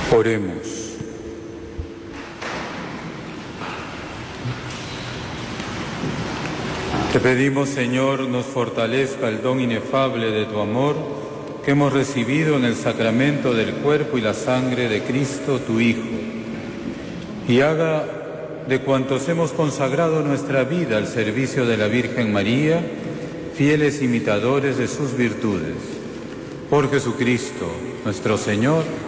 Oremos. Te pedimos, Señor, nos fortalezca el don inefable de tu amor que hemos recibido en el sacramento del cuerpo y la sangre de Cristo, tu Hijo, y haga de cuantos hemos consagrado nuestra vida al servicio de la Virgen María, fieles imitadores de sus virtudes. Por Jesucristo, nuestro Señor.